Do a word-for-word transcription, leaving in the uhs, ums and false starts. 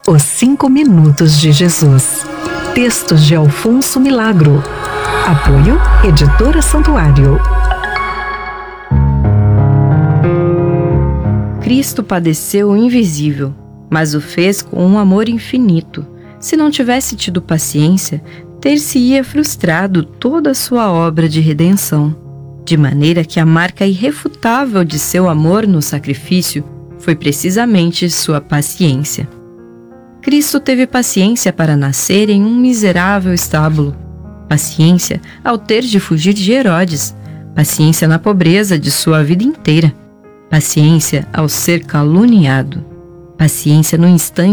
Os Cinco Minutos de Jesus. Textos de Alfonso Milagro. Apoio Editora Santuário. Cristo padeceu o invisível, mas o fez com um amor infinito. Se não tivesse tido paciência, ter-se-ia frustrado toda a sua obra de redenção. De maneira que a marca irrefutável de seu amor no sacrifício foi precisamente sua paciência. Cristo teve paciência para nascer em um miserável estábulo, paciência ao ter de fugir de Herodes, paciência na pobreza de sua vida inteira, paciência ao ser caluniado, paciência no instante